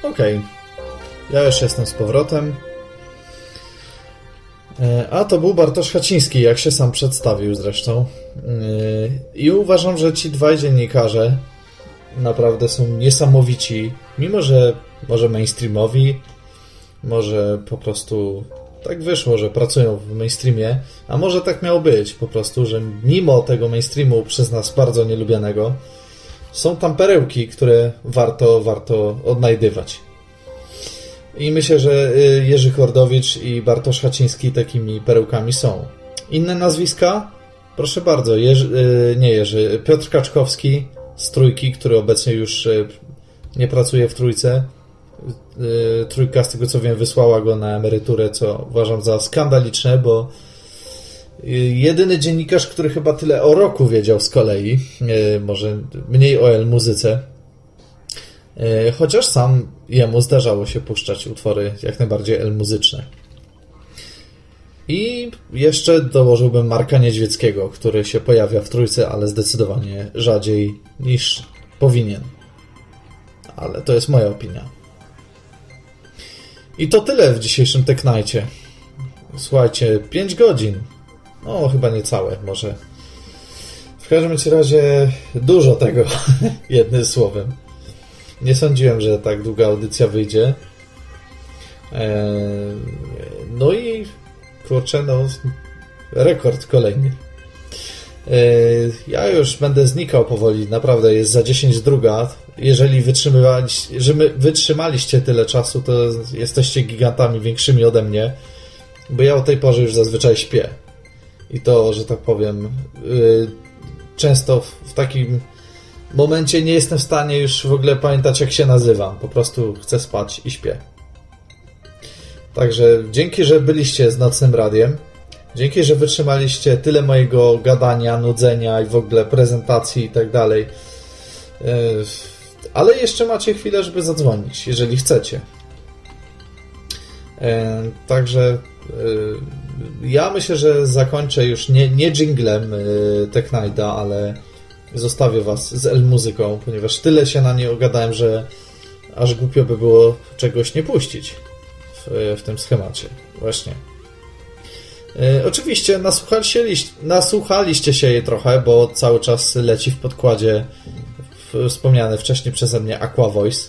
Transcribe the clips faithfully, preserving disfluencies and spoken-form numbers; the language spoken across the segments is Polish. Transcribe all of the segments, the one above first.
Okej, okay. Ja już jestem z powrotem. A to był Bartosz Chaciński, jak się sam przedstawił zresztą. I uważam, że ci dwaj dziennikarze naprawdę są niesamowici. Mimo, że może mainstreamowi, może po prostu tak wyszło, że pracują w mainstreamie, a może tak miało być po prostu, że mimo tego mainstreamu przez nas bardzo nielubianego, są tam perełki, które warto, warto odnajdywać. I myślę, że Jerzy Hordowicz i Bartosz Chaciński takimi perełkami są. Inne nazwiska? Proszę bardzo, Jerzy, nie Jerzy, Piotr Kaczkowski z Trójki, który obecnie już nie pracuje w Trójce. Trójka, z tego co wiem, wysłała go na emeryturę, co uważam za skandaliczne, bo jedyny dziennikarz, który chyba tyle o roku wiedział z kolei, może mniej o el-muzyce, chociaż sam jemu zdarzało się puszczać utwory jak najbardziej el-muzyczne. I jeszcze dołożyłbym Marka Niedźwieckiego, który się pojawia w Trójce, ale zdecydowanie rzadziej niż powinien. Ale to jest moja opinia. I to tyle w dzisiejszym Tech Nightie. Słuchajcie, pięć godzin. No, chyba niecałe, może. W każdym razie dużo tego, jednym słowem. Nie sądziłem, że tak długa audycja wyjdzie. Eee, no i kurczę, no rekord kolejny. Eee, ja już będę znikał powoli, naprawdę jest za dziesięć druga. Jeżeli wytrzymywaliście, jeżeli wytrzymaliście tyle czasu, to jesteście gigantami większymi ode mnie, bo ja o tej porze już zazwyczaj śpię. I to, że tak powiem, yy, często w, w takim momencie nie jestem w stanie już w ogóle pamiętać, jak się nazywam. Po prostu chcę spać i śpię. Także dzięki, że byliście z Nocnym Radiem. Dzięki, że wytrzymaliście tyle mojego gadania, nudzenia i w ogóle prezentacji i tak dalej. Ale jeszcze macie chwilę, żeby zadzwonić, jeżeli chcecie. Także ja myślę, że zakończę już nie, nie dżinglem Tech Nighta, ale zostawię was z el-muzyką, ponieważ tyle się na nie ogadałem, że aż głupio by było czegoś nie puścić w, w tym schemacie. Właśnie. E, oczywiście nasłuchaliście, nasłuchaliście się jej trochę, bo cały czas leci w podkładzie wspomniany wcześniej przeze mnie Aqua Voice.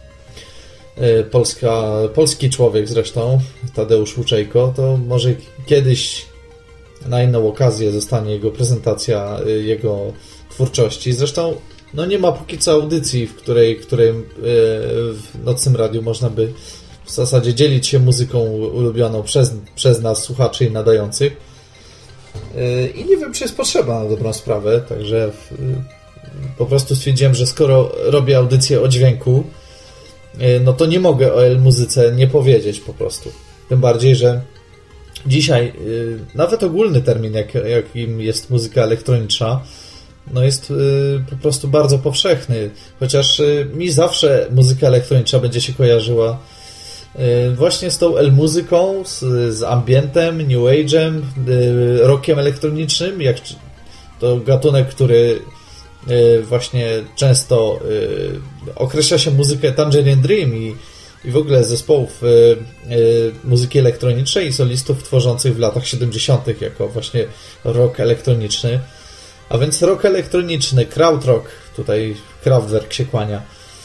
E, Polska, polski człowiek zresztą, Tadeusz Łuczejko, to może kiedyś na inną okazję zostanie jego prezentacja jego twórczości. Zresztą no nie ma póki co audycji, w której, której w Nocnym Radiu można by w zasadzie dzielić się muzyką ulubioną przez, przez nas, słuchaczy i nadających. I nie wiem, czy jest potrzeba na dobrą sprawę, także po prostu stwierdziłem, że skoro robię audycję o dźwięku, no to nie mogę o el-muzyce nie powiedzieć po prostu. Tym bardziej, że dzisiaj nawet ogólny termin, jak, jakim jest muzyka elektroniczna, no jest po prostu bardzo powszechny. Chociaż mi zawsze muzyka elektroniczna będzie się kojarzyła właśnie z tą el-muzyką, z, z ambientem, new age'em, rockiem elektronicznym, jak to gatunek, który właśnie często określa się muzykę Tangerine Dream i, i w ogóle zespołów muzyki elektronicznej i solistów tworzących w latach siedemdziesiątych jako właśnie rock elektroniczny. A więc rock elektroniczny, krautrock, tutaj Kraftwerk się kłania,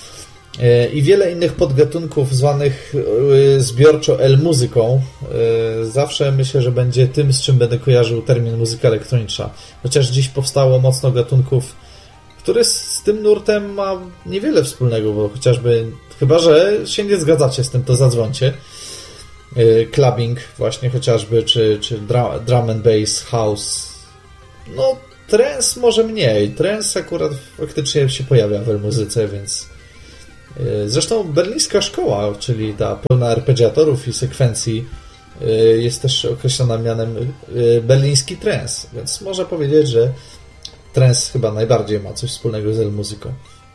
i wiele innych podgatunków zwanych zbiorczo el-muzyką. Zawsze myślę, że będzie tym, z czym będę kojarzył termin muzyka elektroniczna. Chociaż dziś powstało mocno gatunków, które z tym nurtem ma niewiele wspólnego, bo chociażby, chyba że się nie zgadzacie z tym, to zadzwońcie. Clubbing właśnie chociażby, czy, czy drum and bass, house. No, trance może mniej. Trance akurat faktycznie się pojawia w el-muzyce, więc zresztą berlińska szkoła, czyli ta pełna arpeggiatorów i sekwencji, jest też określona mianem berliński trance, więc można powiedzieć, że trance chyba najbardziej ma coś wspólnego z el-muzyką.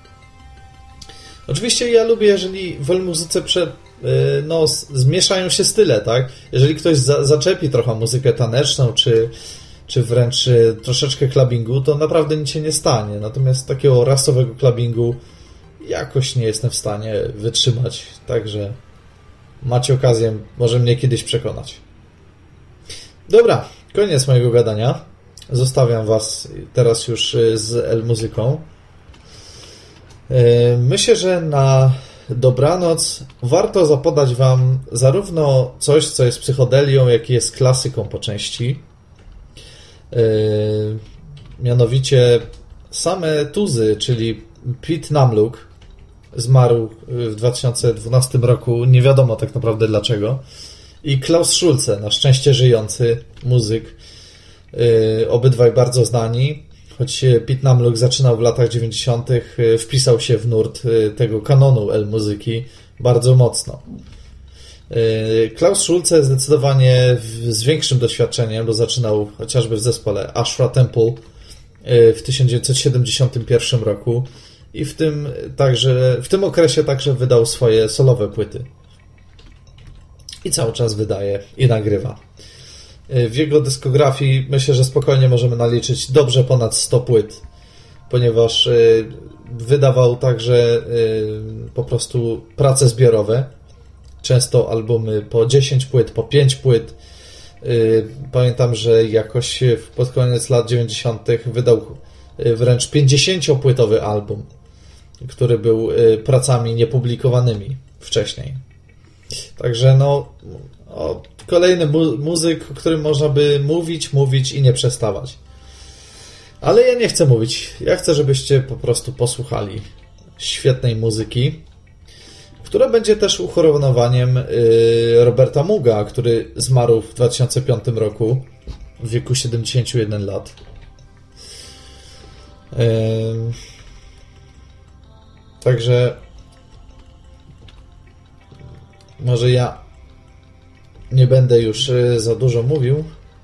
Oczywiście ja lubię, jeżeli w el-muzyce prze, no, zmieszają się style, tak? Jeżeli ktoś za, zaczepi trochę muzykę taneczną, czy, czy wręcz troszeczkę clubbingu, to naprawdę nic się nie stanie. Natomiast takiego rasowego clubbingu jakoś nie jestem w stanie wytrzymać, także macie okazję może mnie kiedyś przekonać. Dobra, koniec mojego gadania. Zostawiam was teraz już z L-muzyką. Myślę, że na dobranoc warto zapodać wam zarówno coś, co jest psychodelią, jak i jest klasyką po części. Mianowicie same tuzy, czyli Pete Namlock zmarł w dwa tysiące dwunastym roku, nie wiadomo tak naprawdę dlaczego, i Klaus Schulze, na szczęście żyjący muzyk, obydwaj bardzo znani, choć Pete Namlock zaczynał w latach dziewięćdziesiątych, wpisał się w nurt tego kanonu L-muzyki bardzo mocno. Klaus Schulze zdecydowanie z większym doświadczeniem, bo zaczynał chociażby w zespole Ashra Temple w tysiąc dziewięćset siedemdziesiątym pierwszym roku i w tym, także, w tym okresie także wydał swoje solowe płyty. I cały czas wydaje i nagrywa. W jego dyskografii myślę, że spokojnie możemy naliczyć dobrze ponad sto płyt, ponieważ wydawał także po prostu prace zbiorowe. Często albumy po dziesięć płyt, po pięć płyt. Pamiętam, że jakoś pod koniec lat dziewięćdziesiątych wydał wręcz pięćdziesięciopłytowy album, który był pracami niepublikowanymi wcześniej. Także no, o, kolejny mu- muzyk, o którym można by mówić, mówić i nie przestawać. Ale ja nie chcę mówić. Ja chcę, żebyście po prostu posłuchali świetnej muzyki, która będzie też uchorowaniem y, Roberta Mooga, który zmarł w dwa tysiące piątym roku w wieku siedemdziesięciu jeden lat. Y, także może ja nie będę już y, za dużo mówił.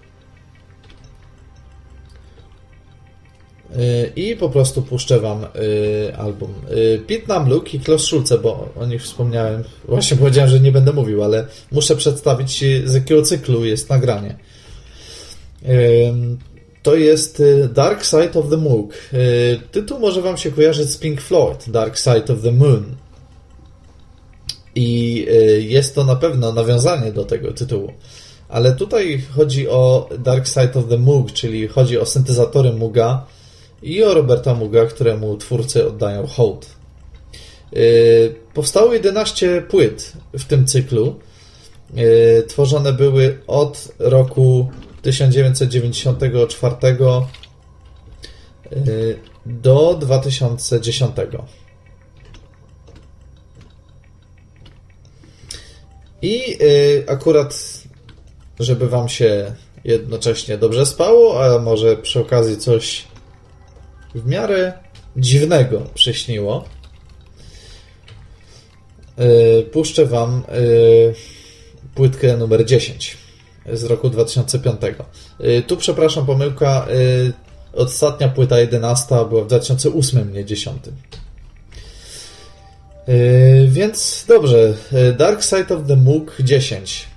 I po prostu puszczę wam y, album. Y, Pete Namlock i Klaus Schulze, bo o nich wspomniałem. Właśnie powiedziałem, że nie będę mówił, ale muszę przedstawić, z jakiego cyklu jest nagranie. Y, to jest Dark Side of the Moog. Y, tytuł może wam się kojarzyć z Pink Floyd, Dark Side of the Moon. I y, jest to na pewno nawiązanie do tego tytułu. Ale tutaj chodzi o Dark Side of the Moog, czyli chodzi o syntezatory Mooga i o Roberta Mooga, któremu twórcy oddają hołd. Yy, powstało jedenaście płyt w tym cyklu. Yy, tworzone były od roku tysiąc dziewięćset dziewięćdziesiątego czwartego yy, do dwa tysiące dziesiątego. I yy, akurat, żeby wam się jednocześnie dobrze spało, a może przy okazji coś w miarę dziwnego przyśniło, yy, puszczę wam yy, płytkę numer dziesięć z roku dwa tysiące piątego. Yy, tu, przepraszam, pomyłka, yy, ostatnia płyta jedenasta była w dwa tysiące ósmym, nie dziesiątym. Yy, więc dobrze, Dark Side of the Moog dziesięć.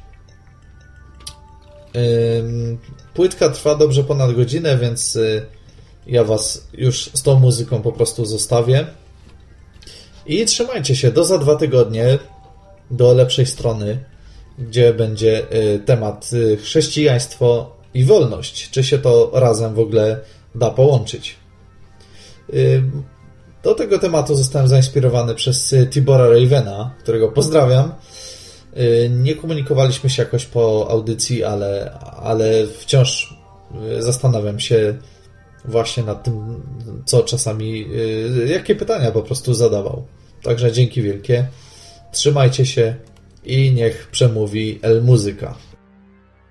Yy, płytka trwa dobrze ponad godzinę, więc yy, ja was już z tą muzyką po prostu zostawię. I trzymajcie się do za dwa tygodnie, do lepszej strony, gdzie będzie y, temat y, chrześcijaństwo i wolność. Czy się to razem w ogóle da połączyć? Y, do tego tematu zostałem zainspirowany przez Tibora Ravena, którego pozdrawiam. Y, nie komunikowaliśmy się jakoś po audycji, ale, ale wciąż y, zastanawiam się właśnie nad tym, co czasami, yy, jakie pytania po prostu zadawał. Także dzięki wielkie. Trzymajcie się i niech przemówi L-muzyka.